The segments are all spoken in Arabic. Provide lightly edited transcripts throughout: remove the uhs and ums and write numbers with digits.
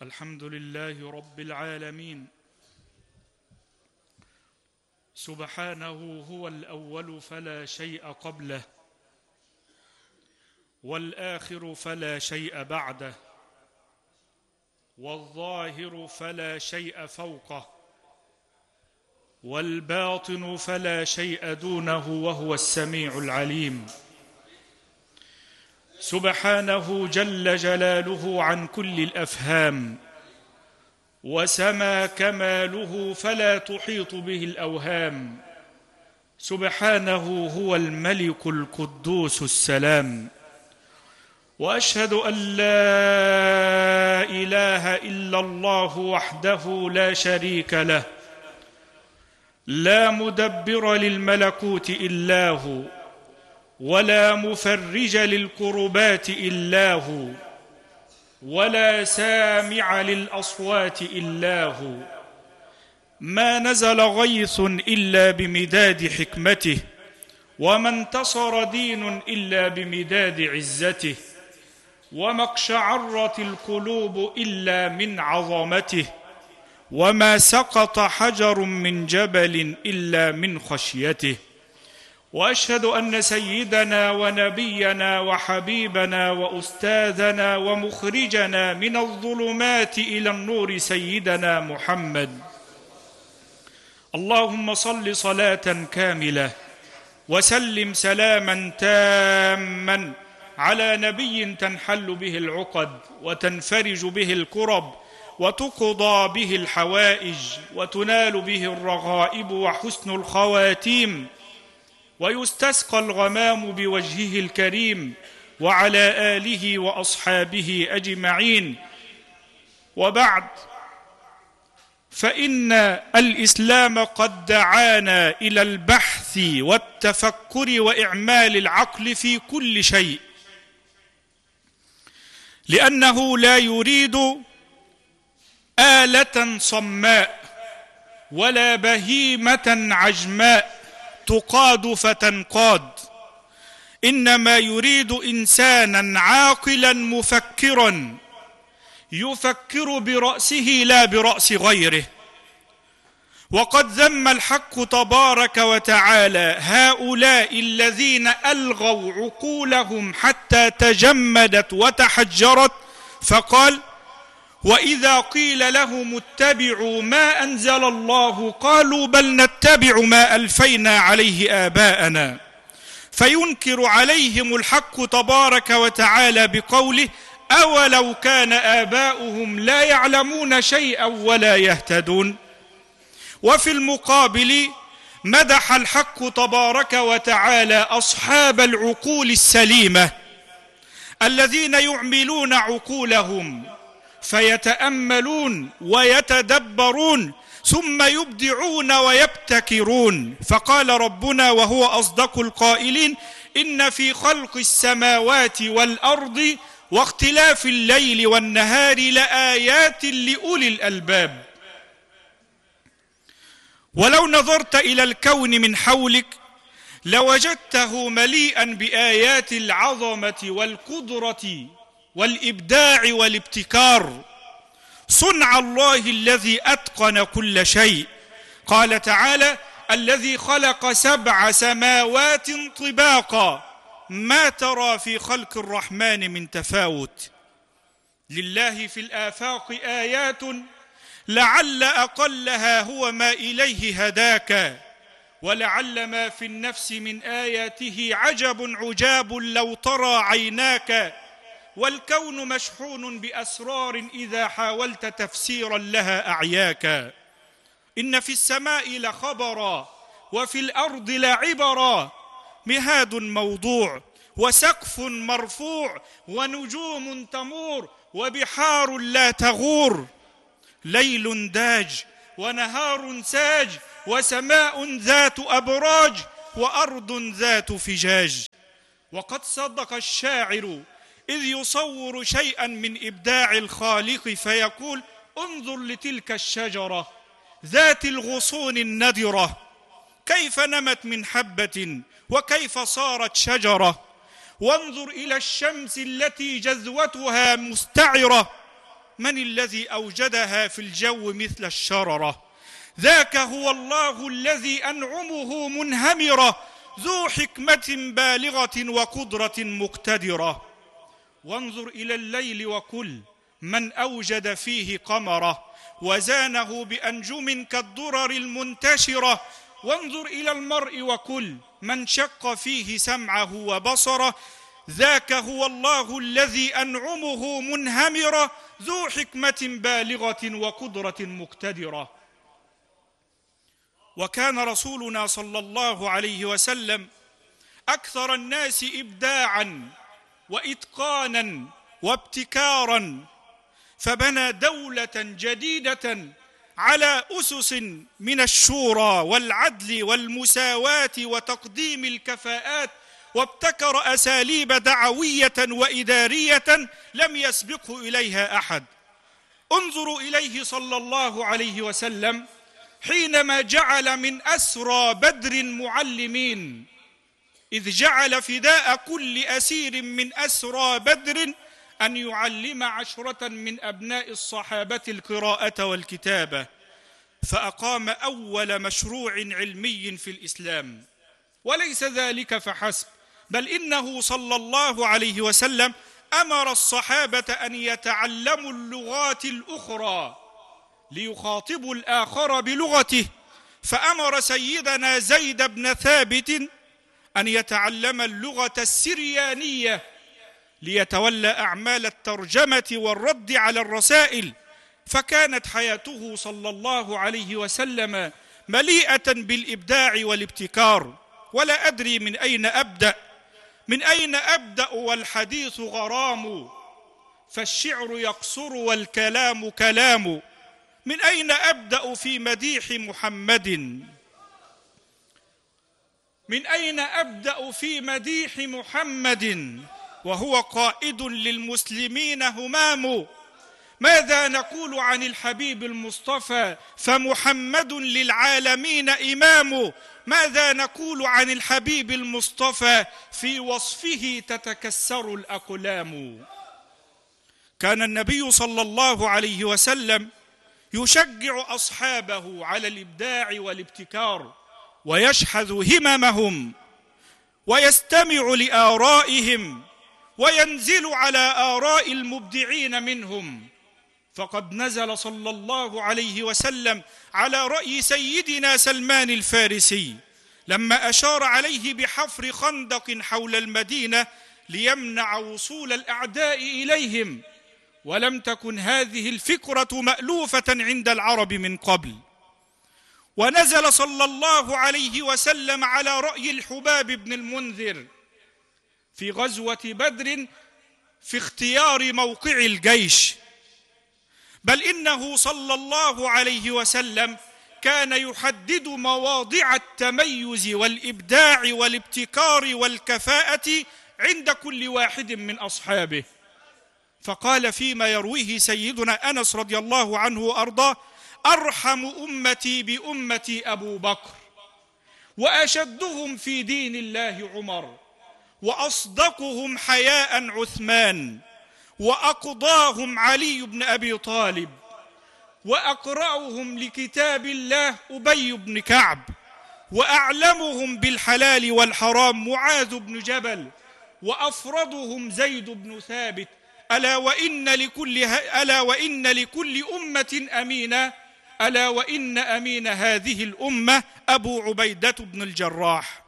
الحمد لله رب العالمين، سبحانه هو الأول فلا شيء قبله، والآخر فلا شيء بعده، والظاهر فلا شيء فوقه، والباطن فلا شيء دونه، وهو السميع العليم. سبحانه جل جلاله عن كل الأفهام، وسما كماله فلا تحيط به الأوهام. سبحانه هو الملك القدوس السلام. وأشهد أن لا إله إلا الله وحده لا شريك له، لا مدبر للملكوت إلا هو، ولا مفرج للكربات إلا هو، ولا سامع للأصوات إلا هو. ما نزل غيث إلا بمداد حكمته، وما انتصر دين إلا بمداد عزته، وما اقشعرت القلوب إلا من عظمته، وما سقط حجر من جبل إلا من خشيته. وأشهد أن سيدنا ونبينا وحبيبنا وأستاذنا ومخرجنا من الظلمات إلى النور سيدنا محمد. اللهم صل صلاة كاملة وسلم سلاما تاما على نبي تنحل به العقد وتنفرج به الكرب وتقضى به الحوائج وتنال به الرغائب وحسن الخواتيم، ويستسقى الغمام بوجهه الكريم، وعلى آله وأصحابه أجمعين. وبعد، فإن الإسلام قد دعانا إلى البحث والتفكر وإعمال العقل في كل شيء، لأنه لا يريد آلة صماء ولا بهيمة عجماء تقاد فتنقاد، إنما يريد إنسانا عاقلا مفكرا يفكر برأسه لا برأس غيره. وقد ذم الحق تبارك وتعالى هؤلاء الذين ألغوا عقولهم حتى تجمدت وتحجرت، فقال: وإذا قيل لهم اتبعوا ما أنزل الله قالوا بل نتبع ما ألفينا عليه آباءنا. فينكر عليهم الحق تبارك وتعالى بقوله: أولو كان آباؤهم لا يعلمون شيئا ولا يهتدون. وفي المقابل مدح الحق تبارك وتعالى أصحاب العقول السليمة الذين يعملون عقولهم فيتأملون ويتدبرون ثم يبدعون ويبتكرون. فقال ربنا وهو أصدق القائلين: إن في خلق السماوات والأرض واختلاف الليل والنهار لآيات لأولي الألباب. ولو نظرت إلى الكون من حولك لوجدته مليئا بآيات العظمة والقدرة والإبداع والابتكار، صنع الله الذي أتقن كل شيء. قال تعالى: الذي خلق 7 سماوات طباقا ما ترى في خلق الرحمن من تفاوت. لله في الآفاق آيات لعل أقلها هو ما إليه هداك، ولعل ما في النفس من آياته عجب عجاب لو ترى عيناك. والكون مشحون بأسرار إذا حاولت تفسيرا لها أعياك. إن في السماء لخبرا وفي الأرض لعبرا، مهاد موضوع وسقف مرفوع ونجوم تمور وبحار لا تغور، ليل داج ونهار ساج وسماء ذات أبراج وأرض ذات فجاج. وقد صدق الشاعر إذ يصور شيئا من إبداع الخالق فيقول: انظر لتلك الشجرة ذات الغصون النضرة، كيف نمت من حبة وكيف صارت شجرة. وانظر إلى الشمس التي جذوتها مستعرة، من الذي أوجدها في الجو مثل الشررة؟ ذاك هو الله الذي أنعمه منهمرة، ذو حكمة بالغة وقدرة مقتدرة. وانظر إلى الليل وكل من أوجد فيه قمره وزانه بأنجم كالدرر المنتشرة. وانظر إلى المرء وكل من شق فيه سمعه وبصره، ذاك هو الله الذي أنعمه منهمرة، ذو حكمة بالغة وقدرة مقتدرة. وكان رسولنا صلى الله عليه وسلم أكثر الناس إبداعاً وإتقاناً وابتكاراً، فبنى دولة جديدة على أسس من الشورى والعدل والمساواة وتقديم الكفاءات، وابتكر أساليب دعوية وإدارية لم يسبقه إليها أحد. انظروا إليه صلى الله عليه وسلم حينما جعل من أسرى بدر معلمين، إذ جعل فداء كل أسير من أسرى بدر أن يعلم 10 من أبناء الصحابة القراءة والكتابة، فأقام أول مشروع علمي في الإسلام. وليس ذلك فحسب، بل إنه صلى الله عليه وسلم أمر الصحابة أن يتعلموا اللغات الأخرى ليخاطبوا الآخر بلغته، فأمر سيدنا زيد بن ثابت أن يتعلم اللغة السريانية ليتولى أعمال الترجمة والرد على الرسائل. فكانت حياته صلى الله عليه وسلم مليئة بالإبداع والابتكار. ولا أدري من أين أبدأ والحديث غرام، فالشعر يقصر والكلام كلام. من أين أبدأ في مديح محمد؟ من أين أبدأ في مديح محمد وهو قائد للمسلمين همام؟ ماذا نقول عن الحبيب المصطفى فمحمد للعالمين إمام؟ ماذا نقول عن الحبيب المصطفى في وصفه تتكسر الأقلام؟ كان النبي صلى الله عليه وسلم يشجع أصحابه على الإبداع والابتكار، ويشحذ هممهم ويستمع لآرائهم وينزل على آراء المبدعين منهم. فقد نزل صلى الله عليه وسلم على رأي سيدنا سلمان الفارسي لما أشار عليه بحفر خندق حول المدينة ليمنع وصول الأعداء إليهم، ولم تكن هذه الفكرة مألوفة عند العرب من قبل. ونزل صلى الله عليه وسلم على رأي الحباب بن المنذر في غزوة بدر في اختيار موقع الجيش، بل إنه صلى الله عليه وسلم كان يحدد مواضع التميز والإبداع والابتكار والكفاءة عند كل واحد من أصحابه. فقال فيما يرويه سيدنا أنس رضي الله عنه وأرضاه: أرحم أمتي بأمتي أبو بكر، وأشدهم في دين الله عمر، وأصدقهم حياء عثمان، وأقضاهم علي بن أبي طالب، وأقرأهم لكتاب الله أبي بن كعب، وأعلمهم بالحلال والحرام معاذ بن جبل، وأفرضهم زيد بن ثابت. ألا وإن لكل أمة أمينا، ألا وإن أمين هذه الأمة أبو عبيدة بن الجراح.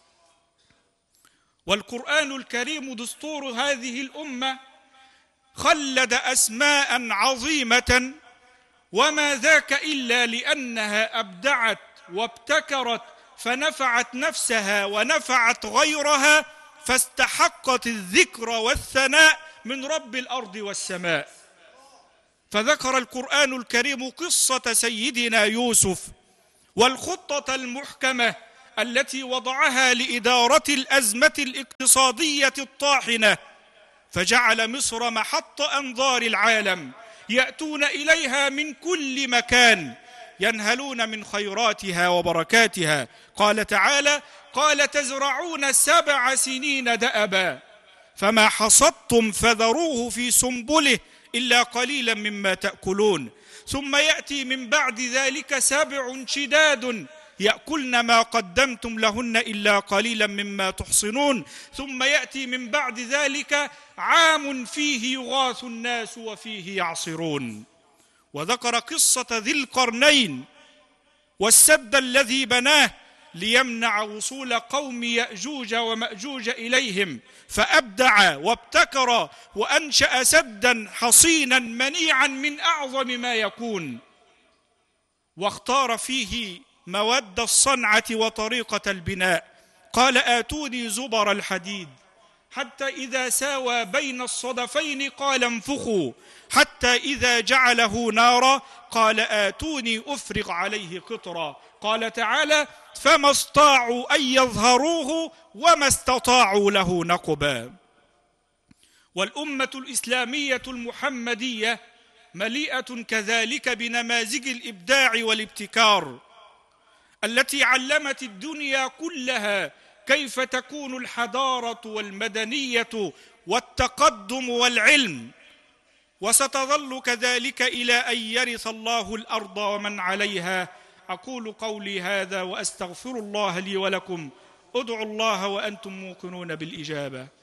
والقرآن الكريم دستور هذه الأمة خلد أسماء عظيمة، وما ذاك إلا لأنها أبدعت وابتكرت فنفعت نفسها ونفعت غيرها، فاستحقت الذكر والثناء من رب الأرض والسماء. فذكر القرآن الكريم قصة سيدنا يوسف والخطة المحكمة التي وضعها لإدارة الأزمة الاقتصادية الطاحنة، فجعل مصر محط أنظار العالم، يأتون إليها من كل مكان ينهلون من خيراتها وبركاتها. قال تعالى: قال تزرعون 7 سنين دأبا فما حصدتم فذروه في سنبله إلا قليلا مما تأكلون ثم يأتي من بعد ذلك 7 شداد يأكلن ما قدمتم لهن إلا قليلا مما تحصنون ثم يأتي من بعد ذلك عام فيه يغاث الناس وفيه يعصرون. وذكر قصة ذي القرنين والسد الذي بناه ليمنع وصول قوم يأجوج ومأجوج إليهم، فأبدع وابتكر وأنشأ سدا حصينا منيعا من أعظم ما يكون، واختار فيه مواد الصنعة وطريقة البناء. قال آتوني زبر الحديد حتى إذا ساوى بين الصدفين قال انفخوا حتى إذا جعله نارا قال آتوني أفرغ عليه قطرا. قال تعالى فما استطاعوا أن يظهروه وما استطاعوا له نقبا. والأمة الإسلامية المحمدية مليئة كذلك بنماذج الإبداع والابتكار التي علمت الدنيا كلها كيف تكون الحضارة والمدنية والتقدم والعلم، وستظل كذلك إلى أن يرث الله الأرض ومن عليها. أقول قولي هذا وأستغفر الله لي ولكم. ادعوا الله وأنتم موقنون بالإجابة.